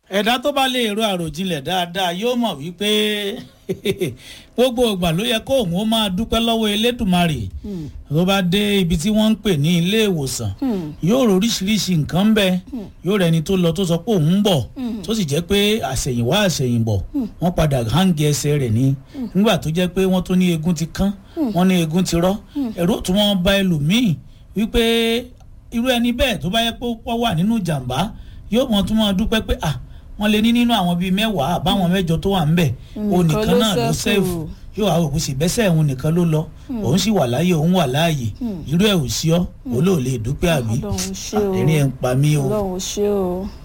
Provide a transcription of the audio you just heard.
ẹ̀dá tó bá lè ro àròjinlẹ̀ dáadáa yóò mọ̀ wípé gbogbo ìgbà ló yẹ kó òun ó máa dúpẹ́ lọ́wọ́ elédùnmarè tó bá dé ibi tí wọ́n ń pè ní ilé ìwòsàn yóò ro oríṣiríṣi nǹkan ń bẹ yóò rẹni tó lọ tó sọ pé òun ń bọ̀ tó sì jẹ́ pé àṣẹ̀yìnwá àṣẹ̀yìnbọ̀ wọ́n padà hangi ẹsẹ̀ rẹ̀ ní nígbà tó jẹ́ pé wọ́n tó ní eegun ti kán wọ́n ní eegun ti rọ́ ẹ̀rọ tí wọ́n bá ẹlòmíì wípé irú ẹni bẹ́ẹ̀ tó bá yẹ pé ó wà nínú ìjàmbá yóò mọ̀ tún máa dúpẹ́ pé wọ́n lè ní nínú àwọn bíi 10 àbáwọn 8 tó wà ń bẹ̀ òun nìkan náà ló sẹ́ẹ̀fù yóò wá òkú sí bẹ́sẹ̀ òun nìkan ló lọ òun sì wà láyé òun wà láàyè irú ẹ̀ ò sí ọ́ olóòlè dúpẹ́ àbí ẹ̀rín ẹ̀ ń pa mí o. Ọlọ́run ṣé o.